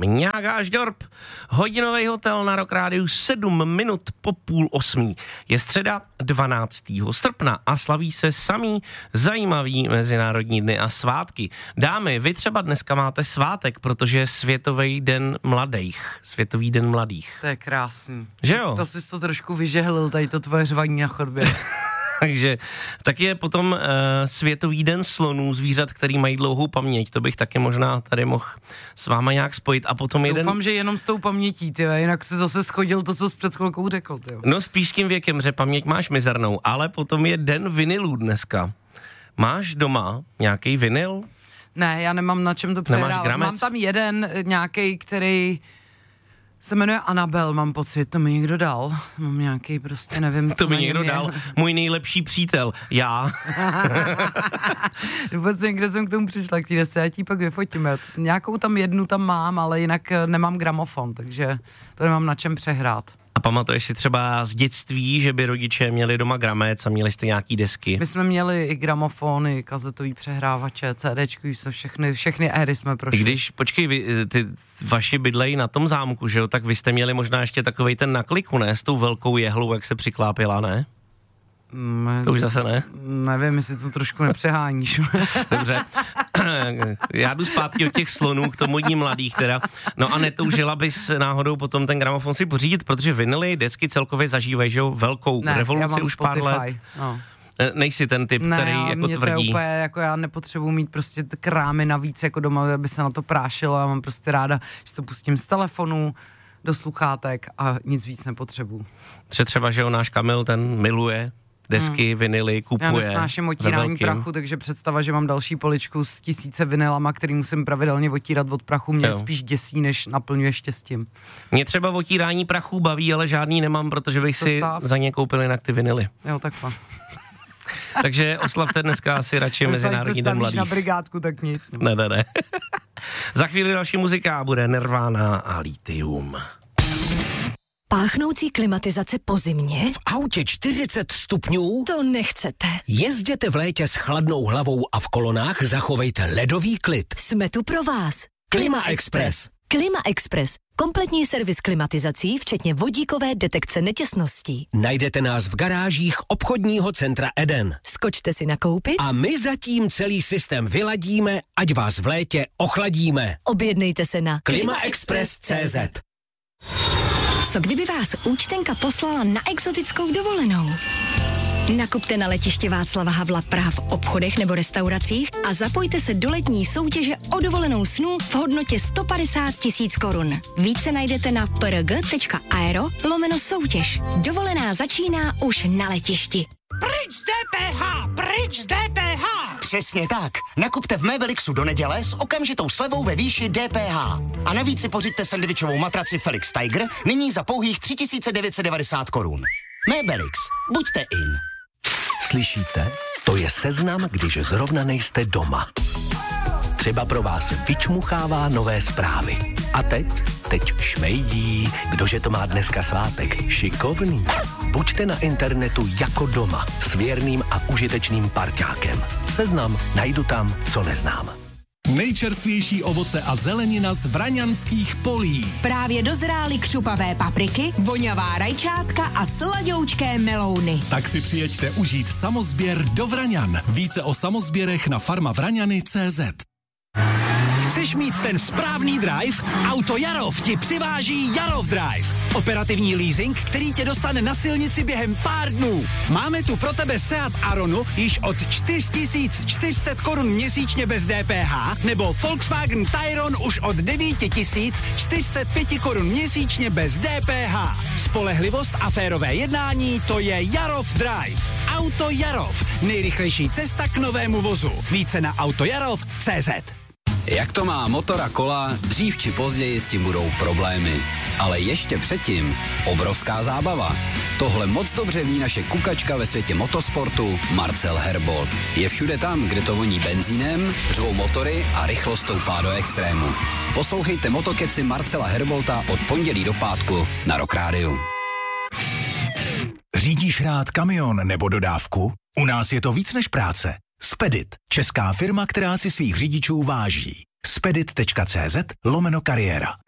Mňágáš Dorp. Hodinový hotel na Rock Rádiu 7 minut po 7:30. Je středa 12. srpna a slaví se samý zajímavý mezinárodní dny a svátky. Dámy, vy třeba dneska máte svátek, protože je Světový den mladých. Světový den mladých. To je krásný. Že jo? To jsi to trošku vyžehlil, tady to tvoje řvaní na chodbě. Takže tak je potom Světový den slonů, zvířat, který mají dlouhou paměť. To bych taky možná tady mohl s váma nějak spojit. A potom Doufám, že jenom s tou pamětí, tyhle, jinak se zase schodil to, co jsi před chvilkou řekl. Tyhle. No spíš s tím věkem, že paměť máš mizernou, ale potom je den vinylů dneska. Máš doma nějaký vinyl? Ne, já nemám na čem to přehrávat. Mám tam jeden nějaký, který se jmenuje Anabel, mám pocit, to mi někdo dal. Mám nějaký prostě, nevím, co to mi někdo dal, můj nejlepší přítel, já. Vůbec někde jsem k tomu přišla, k té desce, já ti pak vyfotíme. Nějakou tam jednu tam mám, ale jinak nemám gramofon, takže to nemám na čem přehrát. A pamatuješ si třeba z dětství, že by rodiče měli doma gramec a měli jste nějaký desky? My jsme měli i gramofony, kazetový přehrávače, CDčky, všechny éry jsme prošli. Když, počkej, ty vaši bydlejí na tom zámku, že jo, tak vy jste měli možná ještě takovej ten na kliku, ne? S tou velkou jehlou, jak se přiklápila, ne? To už zase ne? Nevím, jestli to trošku nepřeháníš. Dobře. Já jdu zpátky od těch slonů k tomu dní mladých teda. No a netoužila bys náhodou potom ten gramofon si pořídit, protože vinily, desky celkově zažívají, že jo, velkou revoluci už Spotify, pár let. No. Nejsi ten typ, který jako tvrdí. Ne, úplně, jako já nepotřebuji mít prostě krámy navíc jako doma, aby se na to prášilo. Já mám prostě ráda, že to pustím z telefonu, do sluchátek a nic víc nepotřebuji. Třeba, že náš Kamil, ten miluje desky, vinily, kupuje. Já nesnáším otírání prachu, takže představa, že mám další poličku s 1000 vinylama, který musím pravidelně otírat od prachu, mě spíš děsí, než naplňuje štěstím. Mě třeba otírání prachu baví, ale žádný nemám, protože bych si za ně koupil jinak ty vinily. Jo, takhle. Takže oslavte dneska asi radši Mezinárodní den mladých. Na brigádku, tak nic. Ne. Za chvíli další muzika bude Nirvana a Lithium. Páchnoucí klimatizace po zimě? V autě 40 stupňů? To nechcete. Jezděte v létě s chladnou hlavou a v kolonách zachovejte ledový klid. Jsme tu pro vás. Klima Express. Klima Express. Kompletní servis klimatizací, včetně vodíkové detekce netěsností. Najdete nás v garážích obchodního centra Eden. Skočte si nakoupit a my zatím celý systém vyladíme, ať vás v létě ochladíme. Objednejte se na klimaexpress.cz. Co kdyby vás účtenka poslala na exotickou dovolenou? Nakupte na letiště Václava Havla Praha v obchodech nebo restauracích a zapojte se do letní soutěže o dovolenou snů v hodnotě 150 000 korun. Více najdete na prg.aero/soutěž. Dovolená začíná už na letišti. Pryč z DPH! Pryč z DPH! Přesně tak. Nakupte v Mébelixu do neděle s okamžitou slevou ve výši DPH. A navíc si pořiďte sendvičovou matraci Felix Tiger nyní za pouhých 3990 korun. Mébelix. Buďte in. Slyšíte? To je seznam, když zrovna nejste doma. Třeba pro vás vyčmuchává nové zprávy. A teď šmejdí, kdože to má dneska svátek. Šikovný. Buďte na internetu jako doma s věrným a užitečným parťákem. Seznam najdu tam, co neznám. Nejčerstvější ovoce a zelenina z vraňanských polí. Právě dozrály křupavé papriky, voňavá rajčátka a sladoučké melouny. Tak si přijeďte užít samozběr do Vraňan. Více o samozběrech na farmavraňany.cz. Chceš mít ten správný drive? Auto Jarov ti přiváží Jarov Drive. Operativní leasing, který tě dostane na silnici během pár dnů. Máme tu pro tebe Seat Aronu již od 4400 korun měsíčně bez DPH nebo Volkswagen Tayron už od 9405 korun měsíčně bez DPH. Spolehlivost a férové jednání, to je Jarov Drive. Auto Jarov. Nejrychlejší cesta k novému vozu. Více na autojarov.cz. Jak to má motor a kola, dřív či později s tím budou problémy. Ale ještě předtím obrovská zábava. Tohle moc dobře ví naše kukačka ve světě motosportu Marcel Herbold. Je všude tam, kde to voní benzínem, řvou motory a rychlost stoupá do extrému. Poslouchejte Motokeci Marcela Herbolta od pondělí do pátku na Rock Rádiu. Řídíš rád kamion nebo dodávku? U nás je to víc než práce. Spedit, česká firma, která si svých řidičů váží. Spedit.cz/kariéra.